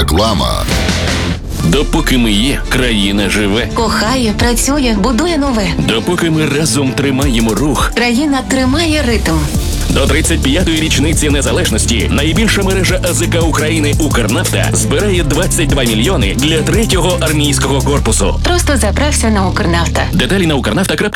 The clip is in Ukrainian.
Реклама. Допоки ми є, країна живе. Кохає, працює, будує нове. Допоки ми разом тримаємо рух. Країна тримає ритм. До 35-ї річниці незалежності найбільша мережа АЗК України «Укрнафта» збирає 22 мільйони для 3-го армійського корпусу. Просто заправся на Укрнафта. Деталі на Укрнафта.